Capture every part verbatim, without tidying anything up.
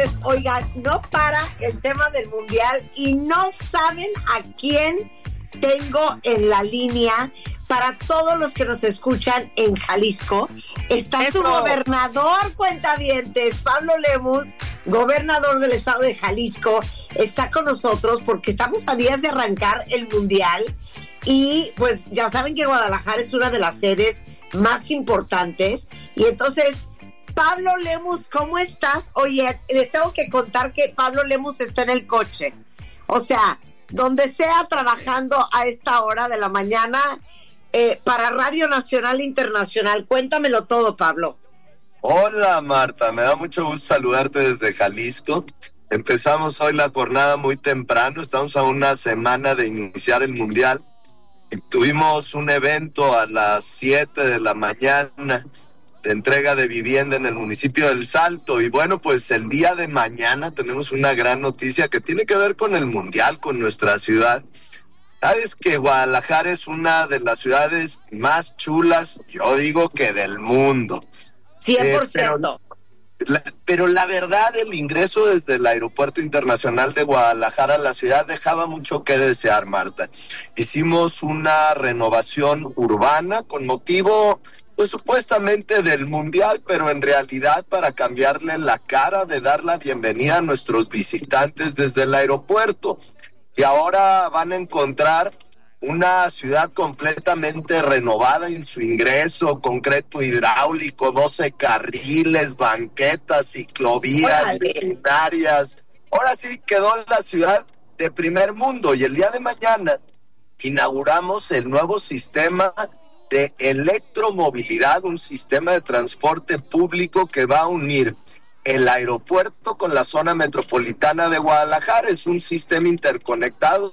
señores, oigan, no para el tema del mundial y no saben a quién tengo en la línea. Para todos los que nos escuchan en Jalisco, está Eso. su gobernador, cuentavientes, Pablo Lemus, gobernador del estado de Jalisco, está con nosotros porque estamos a días de arrancar el mundial y pues ya saben que Guadalajara es una de las sedes más importantes y entonces, Pablo Lemus, ¿cómo estás? Oye, les tengo que contar que Pablo Lemus está en el coche, o sea, donde sea trabajando a esta hora de la mañana. Eh, para Radio Nacional Internacional. Cuéntamelo todo, Pablo. Hola, Marta. Me da mucho gusto saludarte desde Jalisco. Empezamos hoy la jornada muy temprano. Estamos a una semana de iniciar el Mundial. Y tuvimos un evento a las siete de la mañana de entrega de vivienda en el municipio del Salto. Y bueno, pues el día de mañana tenemos una gran noticia que tiene que ver con el Mundial, con nuestra ciudad. Sabes que Guadalajara es una de las ciudades más chulas, yo digo que del mundo. cien por ciento. Eh, pero, la, pero la verdad, el ingreso desde el Aeropuerto Internacional de Guadalajara a la ciudad dejaba mucho que desear, Marta. Hicimos una renovación urbana con motivo, pues supuestamente del Mundial, pero en realidad para cambiarle la cara, de dar la bienvenida a nuestros visitantes desde el aeropuerto. Y ahora van a encontrar una ciudad completamente renovada en su ingreso, concreto hidráulico, doce carriles, banquetas, ciclovías, luminarias. Ahora sí quedó la ciudad de primer mundo y el día de mañana inauguramos el nuevo sistema de electromovilidad, un sistema de transporte público que va a unir el aeropuerto con la zona metropolitana de Guadalajara. Es un sistema interconectado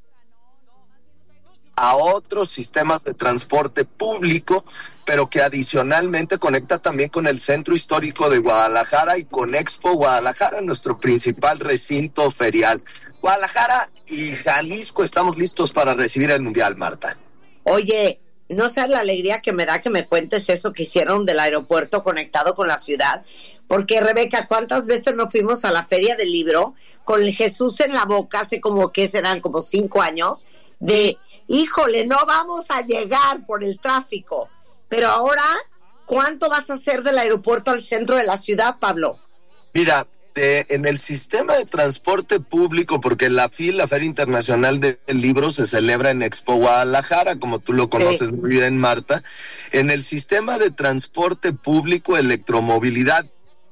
a otros sistemas de transporte público, pero que adicionalmente conecta también con el centro histórico de Guadalajara y con Expo Guadalajara, nuestro principal recinto ferial. Guadalajara y Jalisco estamos listos para recibir el Mundial, Marta. Oye, no sabes la alegría que me da que me cuentes eso que hicieron del aeropuerto conectado con la ciudad. Porque, Rebeca, ¿cuántas veces nos fuimos a la Feria del Libro con el Jesús en la boca hace como que serán como cinco años? De, híjole, no vamos a llegar por el tráfico. Pero ahora, ¿cuánto vas a hacer del aeropuerto al centro de la ciudad, Pablo? Mira, de, en el sistema de transporte público, porque la F I L, la Feria Internacional del Libro, se celebra en Expo Guadalajara, como tú lo conoces sí. muy bien, Marta. En el sistema de transporte público, electromovilidad,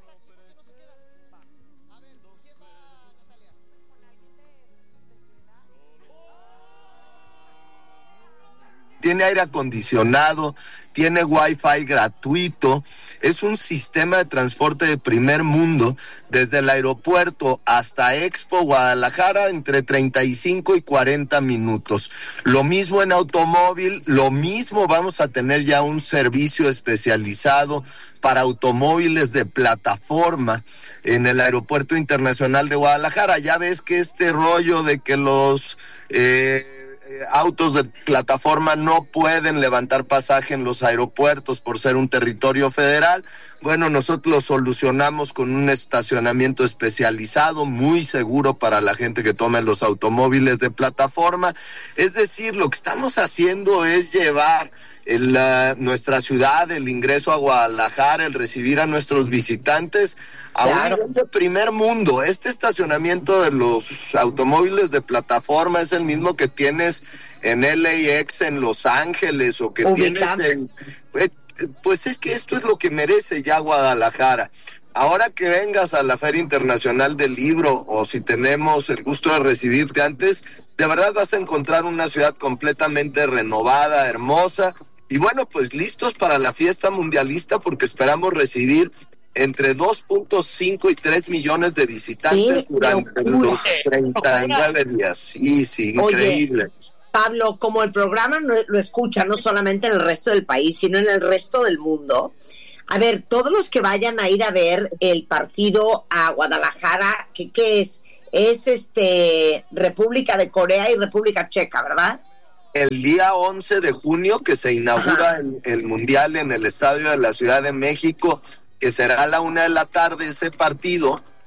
tiene aire acondicionado, tiene wifi gratuito, es un sistema de transporte de primer mundo desde el aeropuerto hasta Expo Guadalajara entre treinta y cinco y cuarenta minutos. Lo mismo en automóvil, lo mismo vamos a tener ya un servicio especializado para automóviles de plataforma en el Aeropuerto Internacional de Guadalajara. Ya ves que este rollo de que los eh, autos de plataforma no pueden levantar pasaje en los aeropuertos por ser un territorio federal. Bueno, nosotros lo solucionamos con un estacionamiento especializado, muy seguro para la gente que toma los automóviles de plataforma. Es decir, lo que estamos haciendo es llevar el, uh, nuestra ciudad, el ingreso a Guadalajara, el recibir a nuestros visitantes a claro. un nivel de primer mundo. Este estacionamiento de los automóviles de plataforma es el mismo que tienes en L A X en Los Ángeles o que Ubicam. tienes en... Eh, pues es que esto es lo que merece ya Guadalajara. Ahora que vengas a la Feria Internacional del Libro o si tenemos el gusto de recibirte antes, de verdad vas a encontrar una ciudad completamente renovada, hermosa y bueno, pues listos para la fiesta mundialista porque esperamos recibir entre dos punto cinco y tres millones de visitantes sí, durante los treinta y nueve días. Sí, sí, increíble. Oye, Pablo, como el programa no, lo escucha no solamente en el resto del país, sino en el resto del mundo, a ver, todos los que vayan a ir a ver el partido a Guadalajara, ¿qué, qué es? Es este República de Corea y República Checa, ¿verdad? El día once de junio que se inaugura el, el Mundial en el Estadio de la Ciudad de México, que será a la una de la tarde ese partido,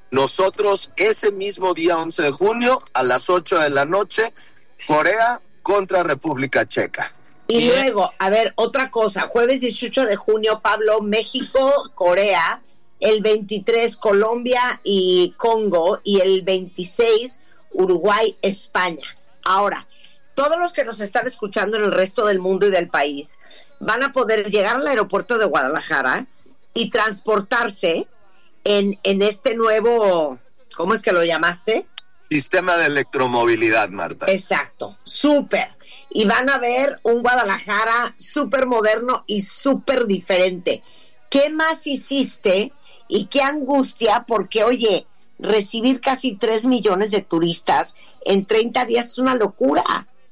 Nosotros ese mismo día once de junio a las ocho de la noche, Corea contra República Checa. Y Bien. Luego, a ver, otra cosa, jueves dieciocho de junio, Pablo, México, Corea, el veintitrés Colombia y Congo, y el veintiséis Uruguay, España. Ahora, todos los que nos están escuchando en el resto del mundo y del país van a poder llegar al aeropuerto de Guadalajara y transportarse en, en este nuevo, ¿cómo es que lo llamaste? Sistema de electromovilidad, Marta. Exacto, súper. Y van a ver un Guadalajara súper moderno y súper diferente. ¿Qué más hiciste? Y qué angustia, porque, oye, recibir casi tres millones de turistas en treinta días es una locura.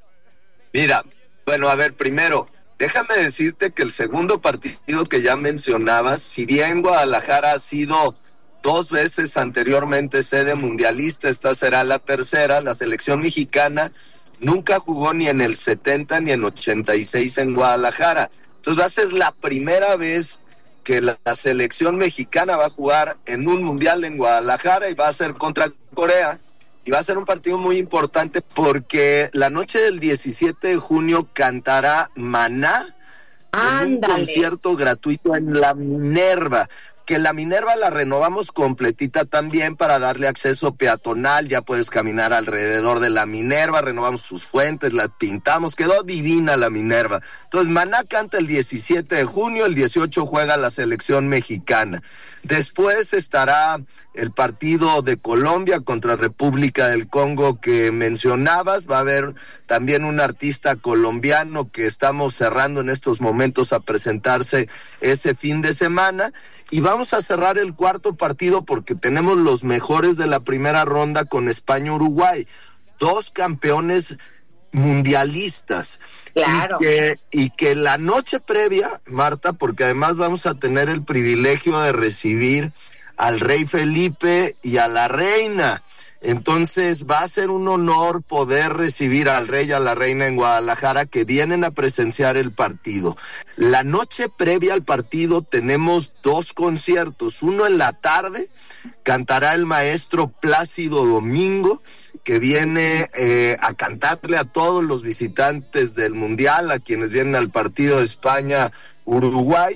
Mira, bueno, a ver, primero, déjame decirte que el segundo partido que ya mencionabas, si bien Guadalajara ha sido dos veces anteriormente sede mundialista, esta será la tercera, la selección mexicana nunca jugó ni en el setenta ni en ochenta y seis en Guadalajara. Entonces va a ser la primera vez que la, la selección mexicana va a jugar en un mundial en Guadalajara y va a ser contra Corea. Y va a ser un partido muy importante porque la noche del diecisiete de junio cantará Maná en un concierto gratuito en la Minerva. Que la Minerva la renovamos completita también para darle acceso peatonal, ya puedes caminar alrededor de la Minerva, renovamos sus fuentes, las pintamos, quedó divina la Minerva. Entonces Maná canta el diecisiete de junio, el dieciocho juega la selección mexicana. Después estará el partido de Colombia contra República del Congo que mencionabas, va a haber también un artista colombiano que estamos cerrando en estos momentos a presentarse ese fin de semana. Y vamos a cerrar el cuarto partido porque tenemos los mejores de la primera ronda con España-Uruguay. Dos campeones mundialistas. Claro. Y que, y que la noche previa, Marta, porque además vamos a tener el privilegio de recibir al rey Felipe y a la reina. Entonces va a ser un honor poder recibir al rey y a la reina en Guadalajara que vienen a presenciar el partido. La noche previa al partido tenemos dos conciertos. Uno en la tarde, cantará el maestro Plácido Domingo, que viene eh, a cantarle a todos los visitantes del Mundial, a quienes vienen al partido de España-Uruguay.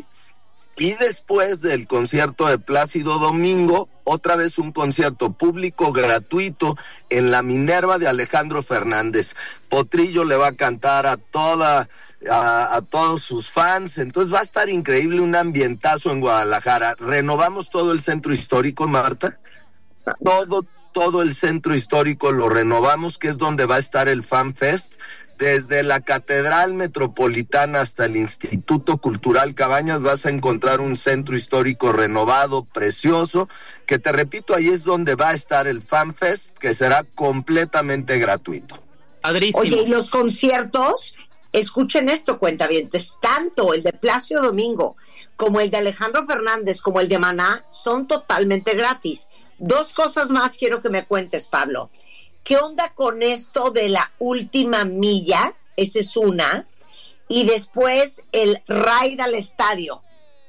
Y después del concierto de Plácido Domingo, otra vez un concierto público gratuito en la Minerva de Alejandro Fernández. Potrillo le va a cantar a toda a, a todos sus fans, entonces va a estar increíble, un ambientazo en Guadalajara. Renovamos todo el centro histórico, Marta. Todo todo el centro histórico lo renovamos, que es donde va a estar el Fan Fest. Desde la Catedral Metropolitana hasta el Instituto Cultural Cabañas vas a encontrar un centro histórico renovado, precioso, que te repito, ahí es donde va a estar el Fan Fest, que será completamente gratuito. Padrísimo. Oye, y los conciertos, escuchen esto, cuentavientes, tanto el de Plácido Domingo como el de Alejandro Fernández como el de Maná son totalmente gratis. Dos cosas más quiero que me cuentes, Pablo. ¿Qué onda con esto de la última milla? Esa es una. Y después el raid al estadio.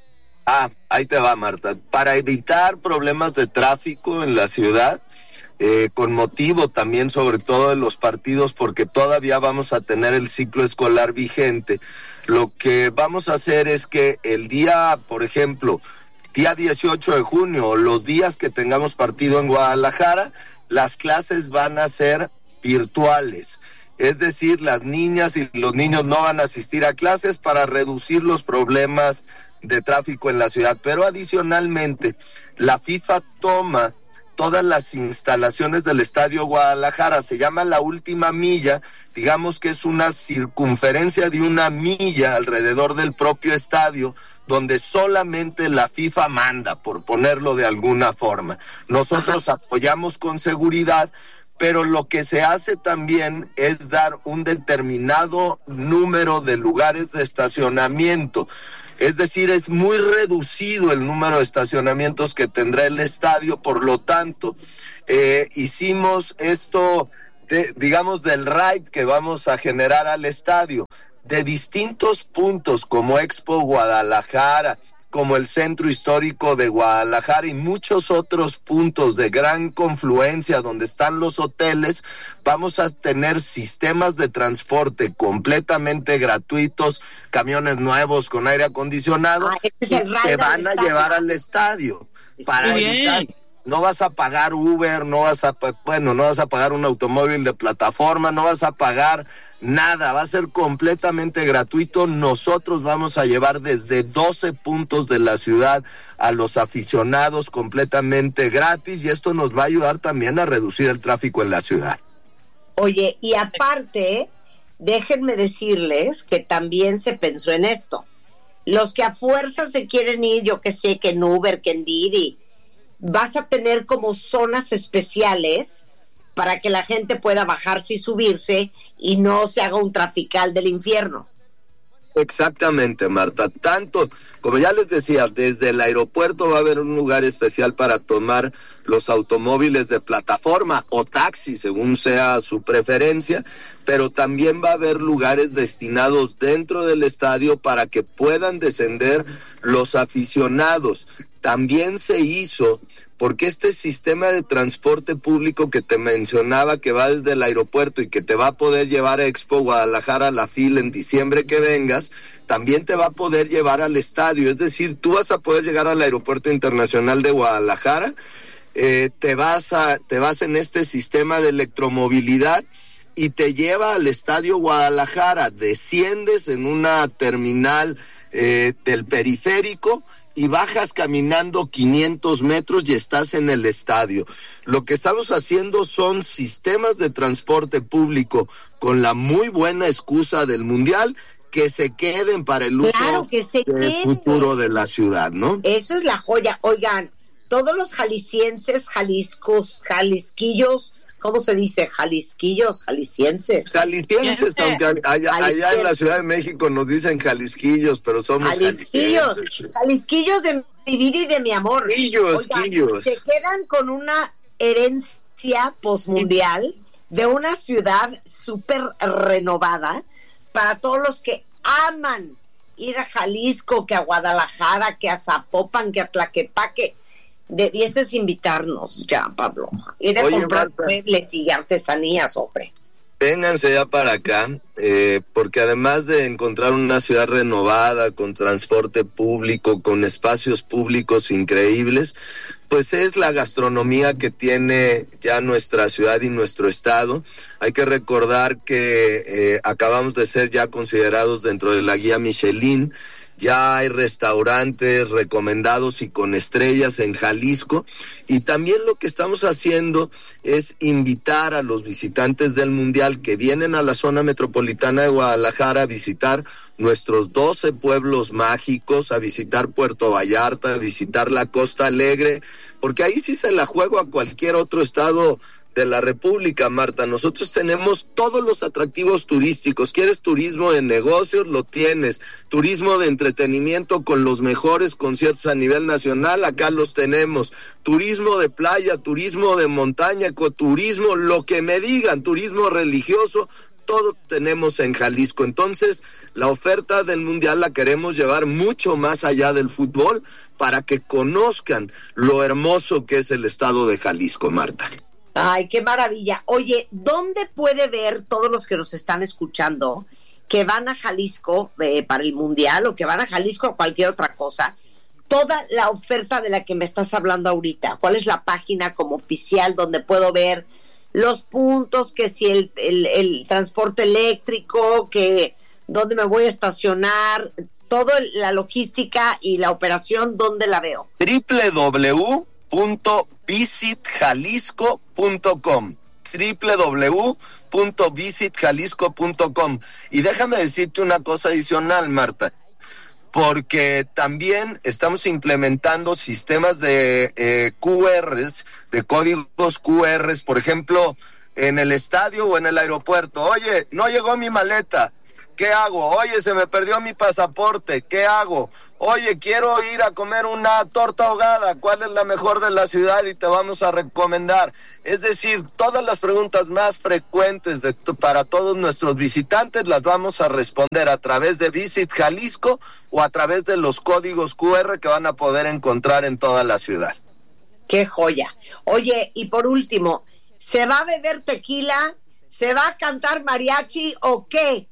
Ah, ahí te va, Marta. Para evitar problemas de tráfico en la ciudad, eh, con motivo también sobre todo de los partidos, porque todavía vamos a tener el ciclo escolar vigente, lo que vamos a hacer es que el día, por ejemplo, día dieciocho de junio, los días que tengamos partido en Guadalajara, las clases van a ser virtuales. Es decir, las niñas y los niños no van a asistir a clases para reducir los problemas de tráfico en la ciudad. Pero adicionalmente, la FIFA toma todas las instalaciones del Estadio Guadalajara, se llama la última milla, digamos que es una circunferencia de una milla alrededor del propio estadio, donde solamente la FIFA manda, por ponerlo de alguna forma. Nosotros apoyamos con seguridad, pero lo que se hace también es dar un determinado número de lugares de estacionamiento. Es decir, es muy reducido el número de estacionamientos que tendrá el estadio, por lo tanto, eh, hicimos esto, de, digamos, del raid que vamos a generar al estadio, de distintos puntos como Expo Guadalajara, como el Centro Histórico de Guadalajara y muchos otros puntos de gran confluencia donde están los hoteles, vamos a tener sistemas de transporte completamente gratuitos, camiones nuevos con aire acondicionado, ah, es el que van a llevar al estadio para evitar. No vas a pagar Uber, no vas a, bueno, no vas a pagar un automóvil de plataforma, no vas a pagar nada, va a ser completamente gratuito. Nosotros vamos a llevar desde doce puntos de la ciudad a los aficionados completamente gratis y esto nos va a ayudar también a reducir el tráfico en la ciudad. Oye, y aparte, déjenme decirles que también se pensó en esto. Los que a fuerza se quieren ir, yo que sé, que en Uber, que en Didi, vas a tener como zonas especiales para que la gente pueda bajarse y subirse y no se haga un trafical del infierno. Exactamente, Marta. Tanto, como ya les decía, desde el aeropuerto va a haber un lugar especial para tomar los automóviles de plataforma o taxi, según sea su preferencia, pero también va a haber lugares destinados dentro del estadio para que puedan descender los aficionados. También se hizo porque este sistema de transporte público que te mencionaba, que va desde el aeropuerto y que te va a poder llevar a Expo Guadalajara, a la fila en diciembre que vengas, también te va a poder llevar al estadio. Es decir, tú vas a poder llegar al Aeropuerto Internacional de Guadalajara, eh, te vas a, te vas en este sistema de electromovilidad y te lleva al Estadio Guadalajara, desciendes en una terminal eh, del periférico y bajas caminando quinientos metros y estás en el estadio. Lo que estamos haciendo son sistemas de transporte público con la muy buena excusa del Mundial, que se queden para el uso claro que se del queden. futuro de la ciudad, ¿no? Eso es la joya. Oigan, todos los jaliscienses, jaliscos, jalisquillos, ¿cómo se dice? Jalisquillos, jaliscienses. Jaliscienses, aunque allá, allá en la Ciudad de México nos dicen jalisquillos, pero somos jalisquillos. jaliscienses. Jalisquillos de mi vida y de mi amor. Quillos, Oigan, quillos. se quedan con una herencia posmundial de una ciudad súper renovada para todos los que aman ir a Jalisco, que a Guadalajara, que a Zapopan, que a Tlaquepaque. Debieses invitarnos ya, Pablo. Ir a Oye, comprar Marta, muebles y artesanías, hombre. Vénganse ya para acá, eh, porque además de encontrar una ciudad renovada, con transporte público, con espacios públicos increíbles, pues es la gastronomía que tiene ya nuestra ciudad y nuestro estado. Hay que recordar que eh, acabamos de ser ya considerados dentro de la guía Michelin. Ya hay restaurantes recomendados y con estrellas en Jalisco, y también lo que estamos haciendo es invitar a los visitantes del Mundial que vienen a la zona metropolitana de Guadalajara a visitar nuestros doce pueblos mágicos, a visitar Puerto Vallarta, a visitar la Costa Alegre, porque ahí sí se la juego a cualquier otro estado de la República, Marta. Nosotros tenemos todos los atractivos turísticos. ¿Quieres turismo de negocios? Lo tienes. Turismo de entretenimiento con los mejores conciertos a nivel nacional, acá los tenemos. Turismo de playa, turismo de montaña, ecoturismo, lo que me digan, turismo religioso, todo tenemos en Jalisco. Entonces, la oferta del Mundial la queremos llevar mucho más allá del fútbol para que conozcan lo hermoso que es el estado de Jalisco, Marta. Ay, qué maravilla. Oye, ¿dónde puede ver todos los que nos están escuchando que van a Jalisco eh, para el Mundial o que van a Jalisco o cualquier otra cosa, toda la oferta de la que me estás hablando ahorita? ¿Cuál es la página como oficial donde puedo ver los puntos, que si el, el, el transporte eléctrico, que dónde me voy a estacionar, toda la logística y la operación, dónde la veo? doble u doble u doble u punto visit jalisco punto com doble u doble u doble u punto visit jalisco punto com. Y déjame decirte una cosa adicional, Marta, porque también estamos implementando sistemas de eh, Q Rs, de códigos Q Rs, por ejemplo, en el estadio o en el aeropuerto. Oye, no llegó mi maleta. ¿qué hago? Oye, se me perdió mi pasaporte, ¿qué hago? Oye, quiero ir a comer una torta ahogada, ¿cuál es la mejor de la ciudad? Y te vamos a recomendar. Es decir, todas las preguntas más frecuentes de, para todos nuestros visitantes las vamos a responder a través de Visit Jalisco o a través de los códigos cu erre que van a poder encontrar en toda la ciudad. ¡Qué joya! Oye, y por último, ¿se va a beber tequila? ¿Se va a cantar mariachi o qué?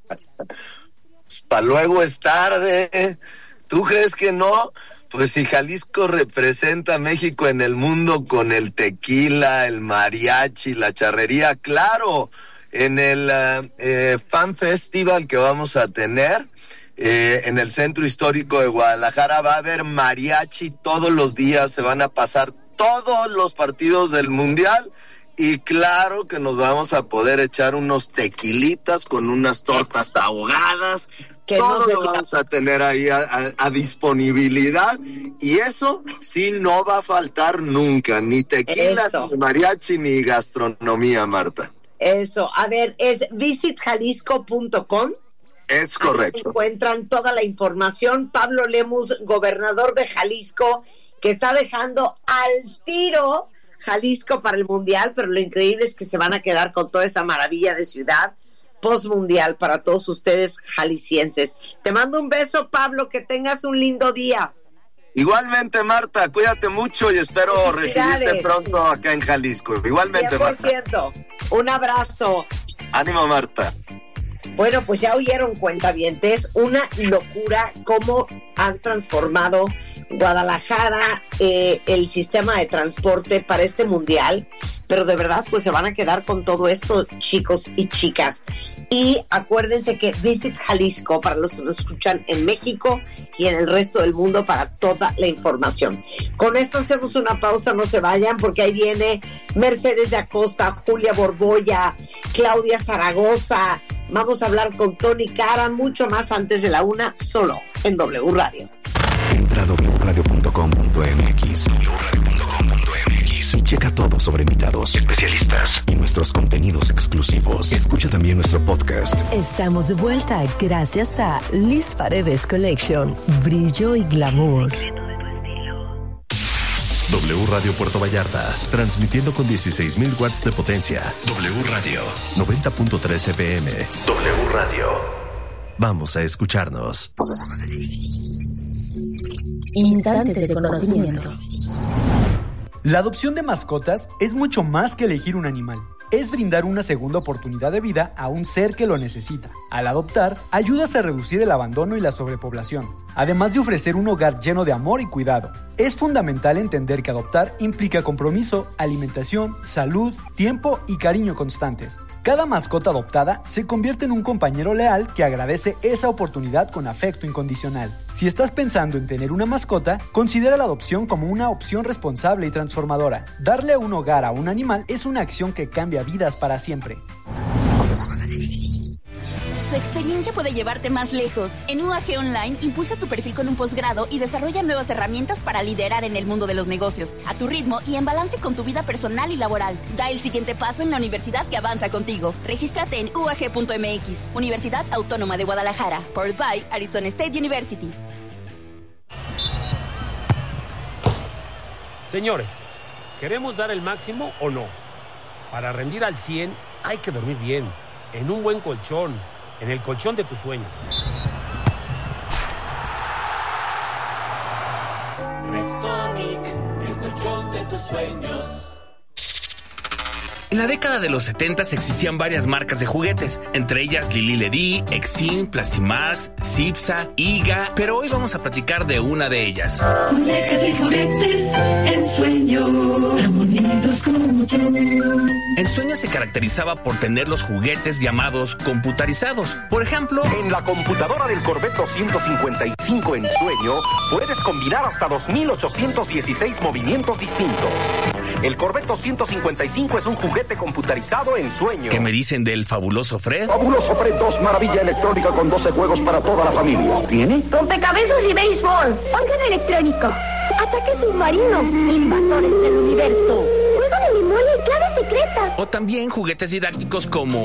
Pues para luego es tarde. ¿Tú crees que no? Pues si Jalisco representa a México en el mundo con el tequila, el mariachi, la charrería, claro, en el uh, eh, Fan Festival que vamos a tener eh, en el Centro Histórico de Guadalajara va a haber mariachi todos los días, se van a pasar todos los partidos del Mundial. Y claro que nos vamos a poder echar unos tequilitas con unas tortas ahogadas. Que todo no lo vamos a tener ahí a, a, a disponibilidad. Y eso sí no va a faltar nunca. Ni tequila, eso. Ni mariachi, ni gastronomía, Marta. Eso. A ver, es visit jalisco punto com. Es correcto. Ahí encuentran toda la información. Pablo Lemus, gobernador de Jalisco, que está dejando al tiro Jalisco para el Mundial, pero lo increíble es que se van a quedar con toda esa maravilla de ciudad post-mundial para todos ustedes jaliscienses. Te mando un beso, Pablo, que tengas un lindo día. Igualmente, Marta, cuídate mucho y espero recibirte pronto acá en Jalisco. Igualmente, cien por ciento. Marta. Un abrazo. Ánimo, Marta. Bueno, pues ya oyeron, cuentavientes, una locura cómo han transformado Guadalajara, eh, el sistema de transporte para este mundial, pero de verdad pues se van a quedar con todo esto, chicos y chicas. Y acuérdense que Visit Jalisco, para los que nos escuchan en México y en el resto del mundo, para toda la información. Con esto hacemos una pausa, no se vayan, porque ahí viene Mercedes de Acosta, Julia Borboya, Claudia Zaragoza. Vamos a hablar con Tony Cara, mucho más antes de la una, solo en W Radio. Entra a doble u radio punto com punto eme equis, doble u radio punto com punto eme equis y checa todo sobre invitados, especialistas y nuestros contenidos exclusivos. Escucha también nuestro podcast. Estamos de vuelta gracias a Liz Paredes Collection, brillo y glamour. W Radio Puerto Vallarta, transmitiendo con dieciséis mil watts de potencia. W Radio, noventa punto tres F M. W Radio. Vamos a escucharnos. Instantes de conocimiento. La adopción de mascotas es mucho más que elegir un animal. Es brindar una segunda oportunidad de vida a un ser que lo necesita. Al adoptar, ayudas a reducir el abandono y la sobrepoblación, además de ofrecer un hogar lleno de amor y cuidado. Es fundamental entender que adoptar implica compromiso, alimentación, salud, tiempo y cariño constantes. Cada mascota adoptada se convierte en un compañero leal que agradece esa oportunidad con afecto incondicional. Si estás pensando en tener una mascota, considera la adopción como una opción responsable y transformadora. Darle un hogar a un animal es una acción que cambia vidas para siempre. Tu experiencia puede llevarte más lejos. En U A G Online, impulsa tu perfil con un posgrado y desarrolla nuevas herramientas para liderar en el mundo de los negocios, a tu ritmo y en balance con tu vida personal y laboral. Da el siguiente paso en la universidad que avanza contigo. Regístrate en u a g punto m x. Universidad Autónoma de Guadalajara. Powered by Arizona State University. Señores, ¿queremos dar el máximo o no? Para rendir al cien hay que dormir bien, en un buen colchón, en el colchón de tus sueños. Restonic, el colchón de tus sueños. En la década de los setentas existían varias marcas de juguetes, entre ellas Lili Ledy, Exim, Plastimax, Cipsa, Iga, pero hoy vamos a platicar de una de ellas. Muñecas y juguetes, Ensueño, tan bonitos como yo. Ensueño se caracterizaba por tener los juguetes llamados computarizados. Por ejemplo, en la computadora del Corvette doscientos cincuenta y cinco Ensueño puedes combinar hasta dos mil ochocientos dieciséis movimientos distintos. El Corvette doscientos cincuenta y cinco es un juguete computarizado Ensueño. ¿Qué me dicen del fabuloso Fred? Fabuloso Fred dos, maravilla electrónica con doce juegos para toda la familia. ¿Tiene? Rompecabezas y béisbol. Órgano electrónico. Ataque submarino. Invasores del universo. Juego de memoria y clave secreta. O también juguetes didácticos como